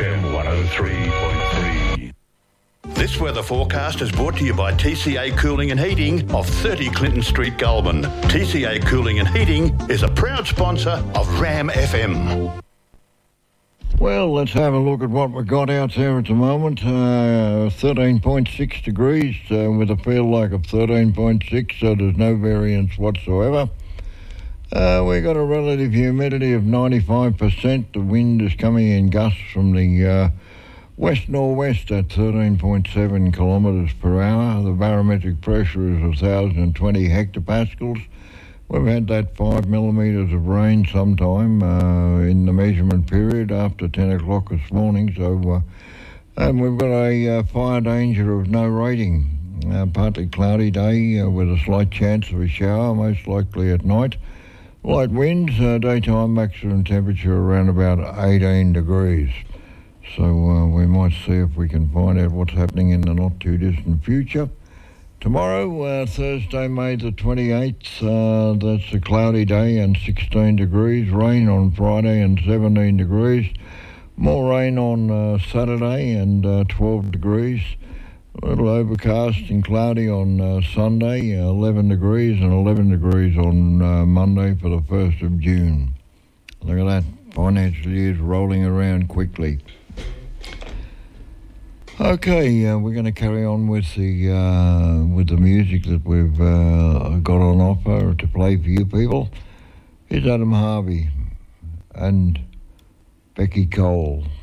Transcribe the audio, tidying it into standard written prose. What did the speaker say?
FM 103.3. This weather forecast is brought to you by TCA Cooling and Heating of 30 Clinton Street, Goulburn. TCA Cooling and Heating is a proud sponsor of RAM FM. Well, let's have a look at what we've got out there at the moment. 13.6 degrees with a feel like of 13.6, so there's no variance whatsoever. We've got a relative humidity of 95%. The wind is coming in gusts from the west-northwest at 13.7 kilometres per hour. The barometric pressure is 1,020 hectopascals. We've had that 5 millimetres of rain sometime in the measurement period after 10 o'clock this morning. So, and we've got a fire danger of no rating. Partly cloudy day with a slight chance of a shower, most likely at night. Light winds, daytime maximum temperature around about 18 degrees. So we might see if we can find out what's happening in the not too distant future. Tomorrow, Thursday, May the 28th, that's a cloudy day and 16 degrees. Rain on Friday and 17 degrees. More rain on Saturday and 12 degrees. A little overcast and cloudy on Sunday, 11 degrees, and 11 degrees on Monday for the 1st of June. Look at that, financial year's rolling around quickly. Okay, we're going to carry on with the music that we've got on offer to play for you people. Here's Adam Harvey and Becky Cole.